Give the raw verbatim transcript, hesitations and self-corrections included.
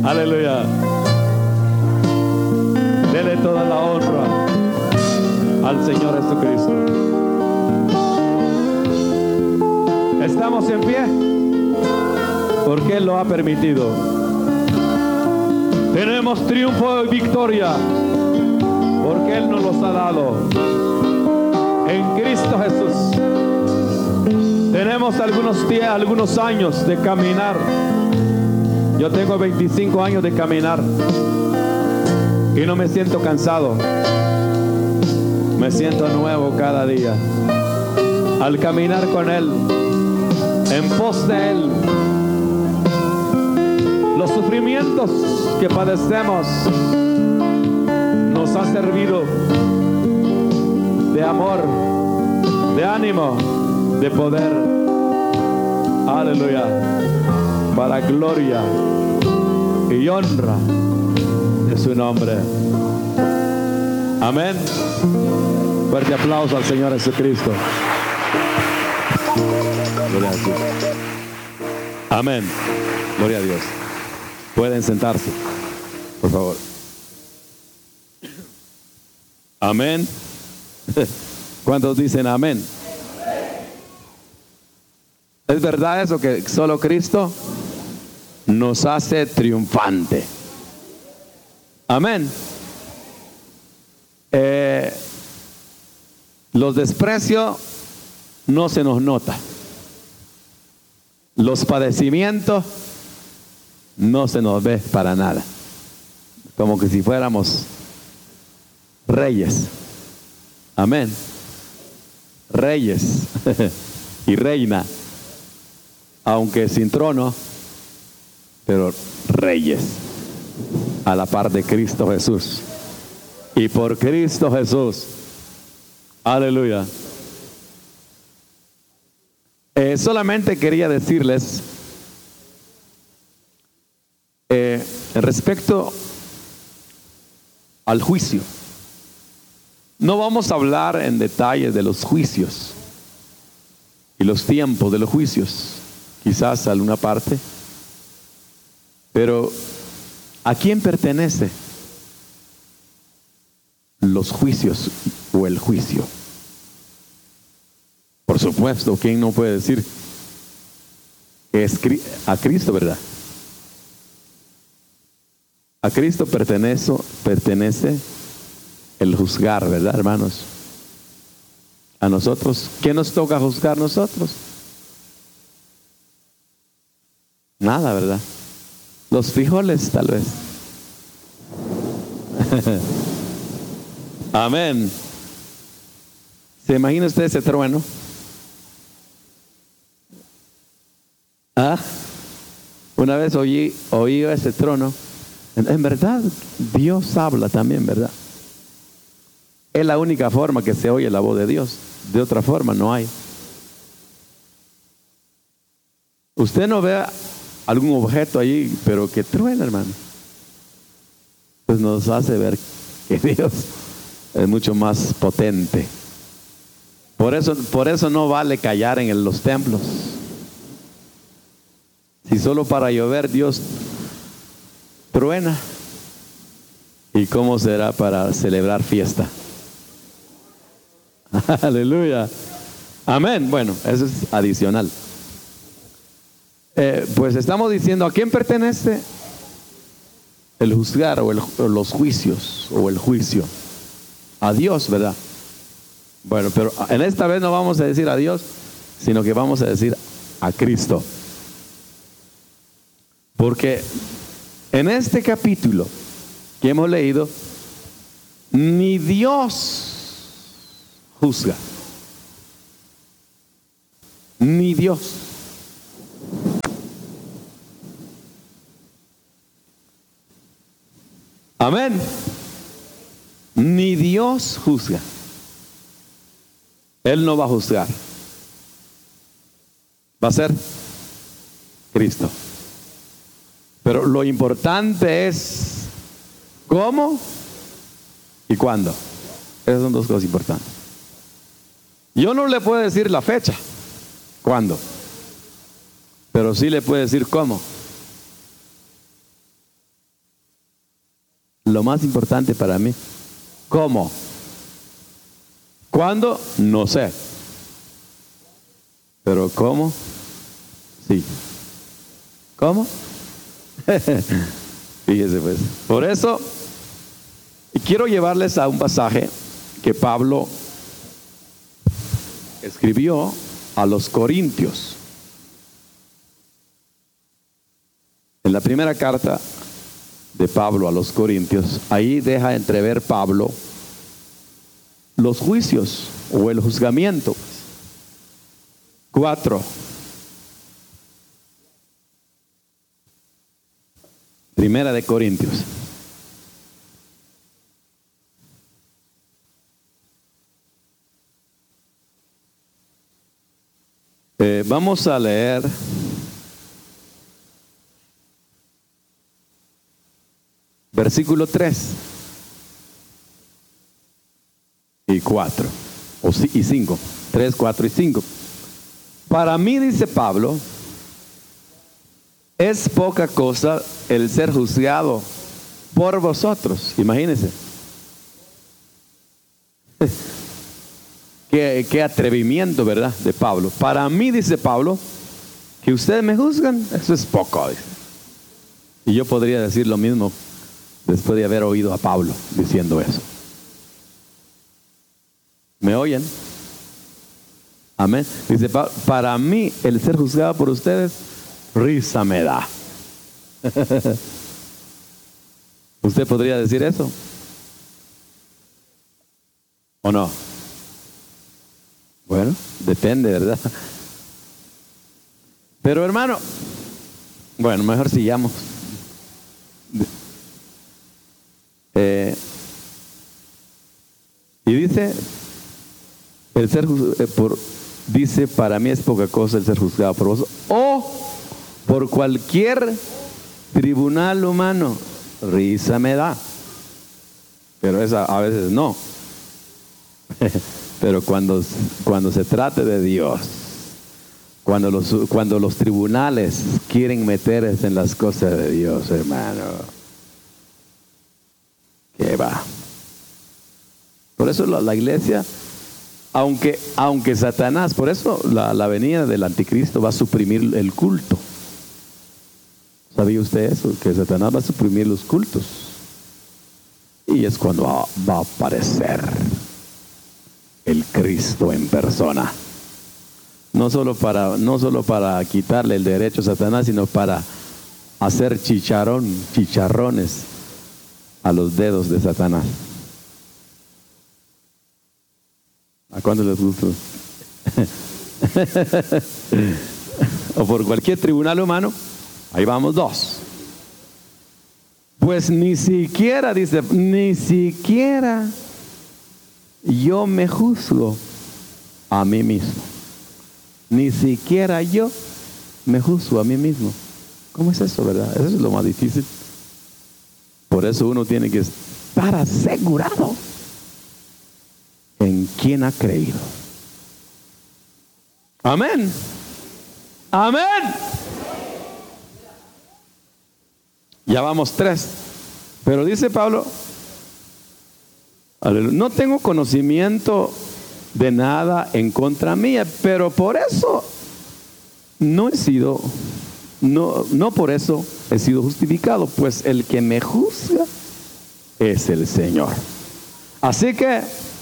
Aleluya. Dele toda la honra al Señor Jesucristo. Estamos en pie porque Él lo ha permitido. Tenemos triunfo y victoria porque Él nos los ha dado en Cristo Jesús. Tenemos algunos días, algunos años de caminar. Yo tengo veinticinco años de caminar y no me siento cansado. Me siento nuevo cada día al caminar con Él, en pos de Él. Los sufrimientos que padecemos nos han servido de amor, de ánimo, de poder. Aleluya. Para gloria y honra de su nombre. Amén. Fuerte aplauso al Señor Jesucristo. Gloria a Dios. Amén. Gloria a Dios. Pueden sentarse, por favor. Amén. ¿Cuántos dicen amén? ¿Es verdad eso, que solo Cristo nos hace triunfante? Amén. Eh, los desprecios no se nos nota. Los padecimientos no se nos ve para nada. Como que si fuéramos reyes. Amén. Reyes y reina, aunque sin trono, pero reyes a la par de Cristo Jesús. Y por Cristo Jesús. Aleluya. Eh, solamente quería decirles eh, respecto al juicio. No vamos a hablar en detalle de los juicios y los tiempos de los juicios, quizás alguna parte, pero ¿a quién pertenece los juicios o el juicio? Por supuesto, ¿quién no puede decir que es a Cristo, verdad? A Cristo pertenece, pertenece el juzgar, ¿verdad, hermanos? A nosotros, ¿qué nos toca juzgar nosotros? Nada, ¿verdad? Los frijoles, tal vez. Amén. ¿Se imagina usted ese trueno? Ah, una vez oí, oí ese trono. En, en verdad, Dios habla también, ¿verdad? Es la única forma que se oye la voz de Dios. De otra forma no hay. Usted no ve algún objeto allí, pero que truena, hermano. Pues nos hace ver que Dios es mucho más potente. Por eso, por eso no vale callar en el, los templos. Si solo para llover Dios truena, ¿y cómo será para celebrar fiesta? Aleluya. Amén. Bueno, eso es adicional. Eh, pues estamos diciendo, ¿a quién pertenece el juzgar o, el, o los juicios o el juicio? A Dios, ¿verdad? Bueno, pero en esta vez no vamos a decir a Dios, sino que vamos a decir a Cristo. Porque en este capítulo que hemos leído, ni Dios juzga, ni Dios. Amén. Ni Dios juzga. Él no va a juzgar. Va a ser Cristo. Pero lo importante es cómo y cuándo. Esas son dos cosas importantes. Yo no le puedo decir la fecha, cuándo, pero sí le puedo decir cómo. lo más importante para mí. ¿Cómo? ¿Cuándo? No sé. Pero ¿cómo? Sí. ¿Cómo? Fíjese pues. Por eso quiero llevarles a un pasaje que Pablo escribió a los Corintios. En la primera carta de Pablo a los Corintios, ahí deja entrever Pablo los juicios o el juzgamiento. Cuatro. Primera de Corintios. Eh, vamos a leer versículo tres y cuatro, o y cinco, tres, cuatro y cinco. Para mí, dice Pablo, es poca cosa el ser juzgado por vosotros. Imagínense. Qué, qué atrevimiento, ¿verdad? De Pablo. Para mí, dice Pablo, que ustedes me juzgan, eso es poco. Dice. Y yo podría decir lo mismo después de haber oído a Pablo diciendo eso. ¿Me oyen? Amén. Dice, para mí el ser juzgado por ustedes, risa me da. ¿Usted podría decir eso? ¿O no? Bueno, depende, ¿verdad? Pero hermano, bueno, mejor sigamos. Eh, y dice, el ser eh, por, dice, para mí es poca cosa el ser juzgado por vos o por cualquier tribunal humano. Risa me da, pero esa a veces no. Pero cuando, cuando se trate de Dios, cuando los, cuando los tribunales quieren meterse en las cosas de Dios, hermano, ¿qué va? Por eso la, la iglesia, aunque, aunque Satanás, por eso la, la venida del anticristo va a suprimir el culto. ¿Sabía usted eso? Que Satanás va a suprimir los cultos. Y es cuando va, va a aparecer el Cristo en persona. No solo para, no solo para quitarle el derecho a Satanás, sino para hacer chicharrón, chicharrones a los dedos de Satanás. ¿A cuántos les gusta? O por cualquier tribunal humano. Ahí vamos dos. Pues ni siquiera, dice, ni siquiera yo me juzgo a mí mismo. Ni siquiera yo me juzgo a mí mismo. ¿Cómo es eso, verdad? Eso es lo más difícil. Por eso uno tiene que estar asegurado en quién ha creído. Amén. Amén. Ya vamos tres. Pero dice Pablo, no tengo conocimiento de nada en contra mía, pero por eso no he sido, no, no por eso he sido justificado, pues el que me juzga es el Señor. Así que